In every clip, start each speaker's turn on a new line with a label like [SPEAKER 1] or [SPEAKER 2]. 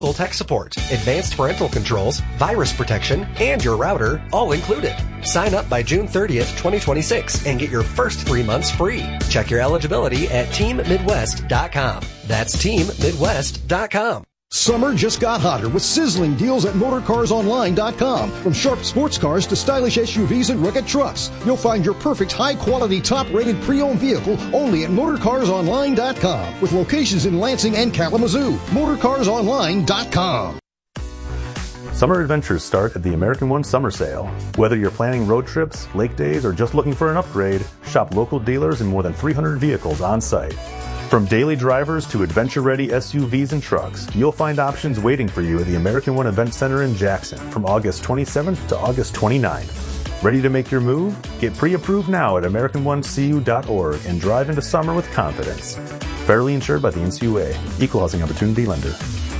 [SPEAKER 1] Full tech support, advanced parental controls, virus protection, and your router, all included. Sign up by June 30th, 2026 and get your first 3 months free. Check your eligibility at teammidwest.com. That's teammidwest.com.
[SPEAKER 2] Summer just got hotter with sizzling deals at MotorCarsOnline.com. From sharp sports cars to stylish SUVs and rugged trucks, you'll find your perfect high-quality, top-rated pre-owned vehicle only at MotorCarsOnline.com. With locations in Lansing and Kalamazoo. MotorCarsOnline.com.
[SPEAKER 3] Summer adventures start at the American One Summer Sale. Whether you're planning road trips, lake days, or just looking for an upgrade, shop local dealers and more than 300 vehicles on site. From daily drivers to adventure-ready SUVs and trucks, you'll find options waiting for you at the American One Event Center in Jackson from August 27th to August 29th. Ready to make your move? Get pre-approved now at AmericanOneCU.org and drive into summer with confidence. Federally insured by the NCUA. Equal Housing Opportunity Lender.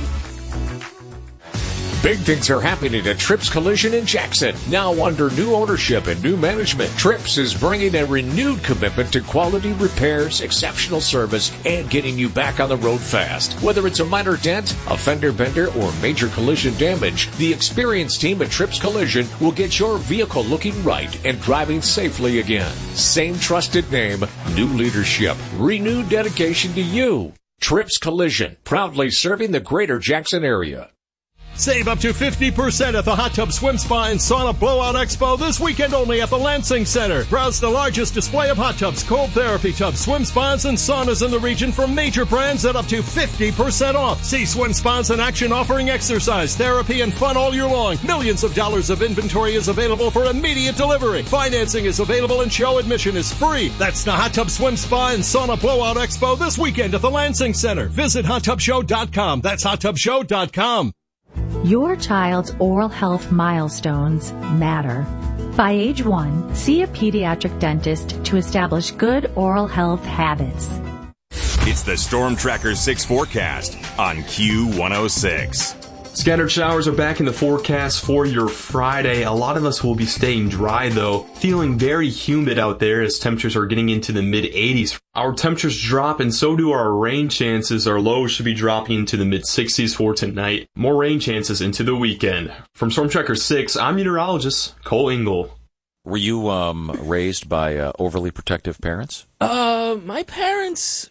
[SPEAKER 4] Big things are happening at Trips Collision in Jackson. Now under new ownership and new management, Trips is bringing a renewed commitment to quality repairs, exceptional service, and getting you back on the road fast. Whether it's a minor dent, a fender bender, or major collision damage, the experienced team at Trips Collision will get your vehicle looking right and driving safely again. Same trusted name, new leadership, renewed dedication to you. Trips Collision, proudly serving the greater Jackson area.
[SPEAKER 5] Save up to 50% at the Hot Tub Swim Spa and Sauna Blowout Expo this weekend only at the Lansing Center. Browse the largest display of hot tubs, cold therapy tubs, swim spas, and saunas in the region from major brands at up to 50% off. See swim spas in action offering exercise, therapy, and fun all year long. Millions of dollars of inventory is available for immediate delivery. Financing is available and show admission is free. That's the Hot Tub Swim Spa and Sauna Blowout Expo this weekend at the Lansing Center. Visit hottubshow.com. That's hottubshow.com.
[SPEAKER 6] Your child's oral health milestones matter. By age 1, see a pediatric dentist to establish good oral health habits.
[SPEAKER 7] It's the Storm Tracker 6 forecast on Q106.
[SPEAKER 8] Scattered showers are back in the forecast for your Friday. A lot of us will be staying dry, though. Feeling very humid out there as temperatures are getting into the mid-80s. Our temperatures drop, and so do our rain chances. Our lows should be dropping into the mid-60s for tonight. More rain chances into the weekend. From Storm Tracker 6, I'm meteorologist Cole Engel.
[SPEAKER 9] Were you raised by overly protective parents?
[SPEAKER 10] My parents,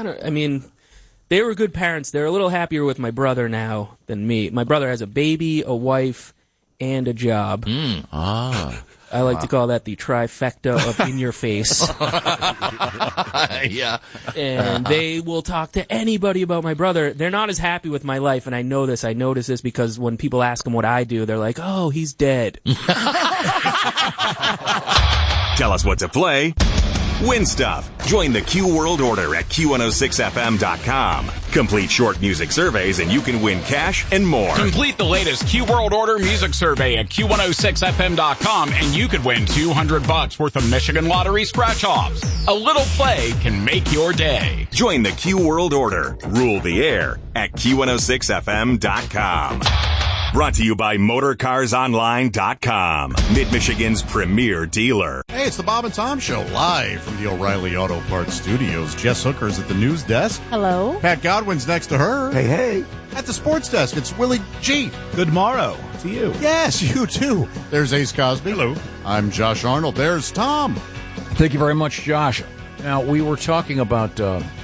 [SPEAKER 10] they were good parents. They're a little happier with my brother now than me. My brother has a baby, a wife, and a job. I like to call that the trifecta of in your face.
[SPEAKER 11] Yeah.
[SPEAKER 10] And they will talk to anybody about my brother. They're not as happy with my life, and I know this. I notice this because when people ask them what I do, they're like, oh, he's dead.
[SPEAKER 7] Tell us what to play. Win stuff. Join the Q World Order at Q106FM.com. Complete short music surveys and you can win cash and more.
[SPEAKER 12] Complete the latest Q World Order music survey at Q106FM.com and you could win $200 worth of Michigan Lottery scratch-offs. A little play can make your day.
[SPEAKER 7] Join the Q World Order. Rule the air at Q106FM.com. Brought to you by MotorCarsOnline.com, Mid-Michigan's premier dealer.
[SPEAKER 13] Hey, it's the Bob and Tom Show, live from the O'Reilly Auto Parts Studios. Jess Hooker's at the news desk.
[SPEAKER 14] Hello.
[SPEAKER 13] Pat Godwin's next to her.
[SPEAKER 15] Hey, hey.
[SPEAKER 13] At the sports desk, it's Willie G.
[SPEAKER 15] Good morrow to you.
[SPEAKER 13] Yes, you too. There's Ace Cosby.
[SPEAKER 15] Hello.
[SPEAKER 13] I'm Josh Arnold. There's Tom.
[SPEAKER 16] Thank you very much, Josh. Now, we were talking about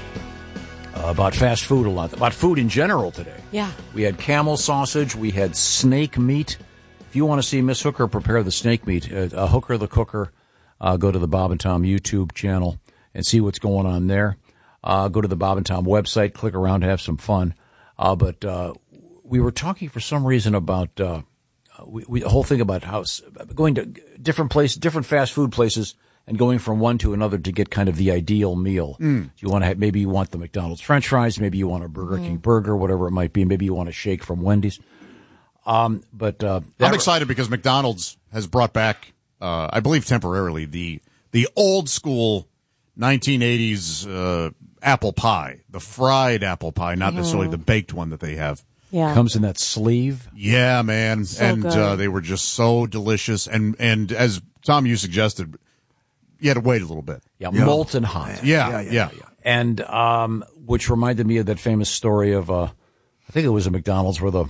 [SPEAKER 16] fast food a lot, about food in general today.
[SPEAKER 14] Yeah.
[SPEAKER 16] We had camel sausage. We had snake meat. If you want to see Miss Hooker prepare the snake meat, Hooker the Cooker, go to the Bob and Tom YouTube channel and see what's going on there. Go to the Bob and Tom website, click around, have some fun. But we were talking for some reason about the whole thing about going to different fast food places and going from one to another to get kind of the ideal meal. You want to maybe you want the McDonald's French fries, maybe you want a Burger King burger, whatever it might be. Maybe you want a shake from Wendy's. I'm
[SPEAKER 13] excited because McDonald's has brought back, I believe temporarily, the old school 1980s apple pie, the fried apple pie, not necessarily the baked one that they have.
[SPEAKER 14] Yeah.
[SPEAKER 16] Comes in that sleeve.
[SPEAKER 13] Yeah, man.
[SPEAKER 14] So
[SPEAKER 13] and
[SPEAKER 14] good.
[SPEAKER 13] They were just so delicious. And as Tom, you suggested, you had to wait a little bit.
[SPEAKER 16] Yeah, molten hot.
[SPEAKER 13] Yeah.
[SPEAKER 16] And which reminded me of that famous story of I think it was a McDonald's where the